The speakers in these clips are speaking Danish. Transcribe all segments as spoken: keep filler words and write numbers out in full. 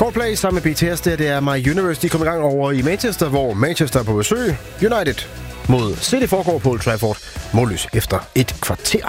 Coldplay sammen med B T S, det er My Universe. De kom i gang over i Manchester, hvor Manchester er på besøg. United mod City foregår på Old Trafford. Målløs efter et kvarter.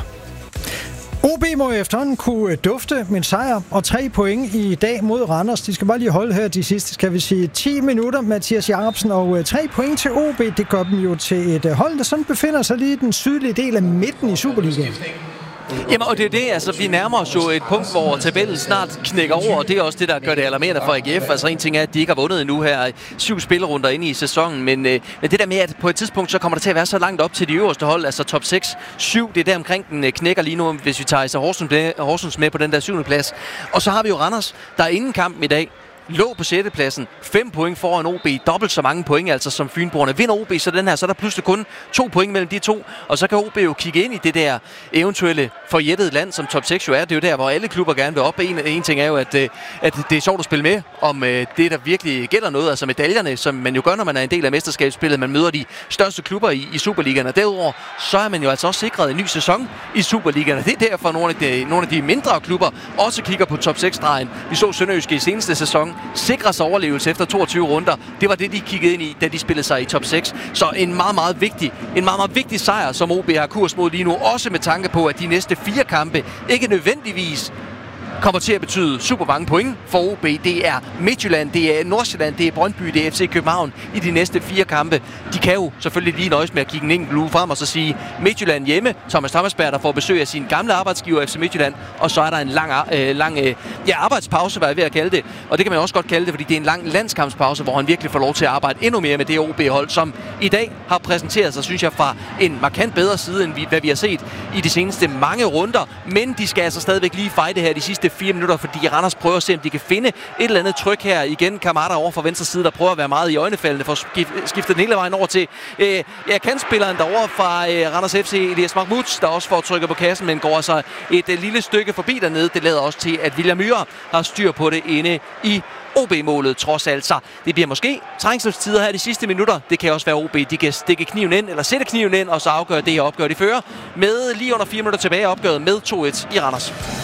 O B må efterhånden kunne dufte med en sejr og tre point i dag mod Randers. De skal bare lige holde her de sidste, skal vi sige, ti minutter. Mathias Jacobsen, og tre point til O B, det gør dem jo til et hold, der sådan befinder sig lige i den sydlige del af midten i Superligaen. Jamen, og det er det, altså, vi nærmer os jo et punkt, hvor tabellen snart knækker over, og det er også det, der gør det alarmerende for A G F. Altså, en ting er, at de ikke har vundet endnu her syv spillerunder inde i sæsonen, men, øh, men det der med, at på et tidspunkt, så kommer det til at være så langt op til de øverste hold, altså top seks, syv, det er der omkring den knækker lige nu, hvis vi tager Horsens med, Horsens med på den der syvende plads. Og så har vi jo Randers, der er inden kampen i dag lå på sjette pladsen, fem point foran O B, dobbelt så mange point altså som Fynboerne. Vinder O B så den her, så er der pludselig kun to point mellem de to, og så kan O B jo kigge ind i det der eventuelle forjættede land, som top seks jo er. Det er jo der, hvor alle klubber gerne vil op. En, en ting er jo, at, at det er sjovt at spille med om det, der virkelig gælder noget, altså medaljerne, som man jo gør, når man er en del af mesterskabsspillet. Man møder de største klubber i, i Superligaen, og derudover så er man jo altså også sikret en ny sæson i Superligaen. Det er derfor, nogle af de, nogle af de mindre klubber også kigger på top seks-stregen. Vi så Sønderjyske i seneste sæson sikre sig overlevelse efter toogtyve runder. Det var det, de kiggede ind i, da de spillede sig i top seks. Så en meget, meget vigtig, en meget, meget vigtig sejr, som O B har kurs mod lige nu. Også med tanke på, at de næste fire kampe ikke nødvendigvis kommer til at betyde super mange point for O B. Det er Midtjylland, det er Nordsjælland, det er Brøndby, det er F C København i de næste fire kampe. De kan jo selvfølgelig lige nøjes med at kigge en enkelt uge frem og så sige Midtjylland hjemme. Thomas Thomasberg, der får besøg af sin gamle arbejdsgiver F C Midtjylland, og så er der en lang, øh, lang øh, ja, arbejdspause, hvad jeg ved at kalde det. Og det kan man også godt kalde det, fordi det er en lang landskampspause, hvor han virkelig får lov til at arbejde endnu mere med det O B-hold, som i dag har præsenteret sig, synes jeg, fra en markant bedre side, end vi, hvad vi har set i de seneste mange runder. Men de skal altså stadigvæk lige fighte her de sidste fire minutter, fordi Randers prøver at se, om de kan finde et eller andet tryk her. Igen Kamada over fra venstre side, der prøver at være meget i øjnefaldene, for at skifte den hele vejen over til øh, ja, kantspilleren derovre fra øh, Randers F C, Elias Mahmoud, der også får trykket på kassen, men går altså et øh, lille stykke forbi dernede. Det lader også til, at William Myhre har styr på det inde i O B-målet trods alt. Så det bliver måske trængselstider her de sidste minutter. Det kan også være O B, de kan stikke kniven ind, eller sætte kniven ind, og så afgøre det her opgør. De fører med lige under fire minutter tilbage opgøret med to et i Randers.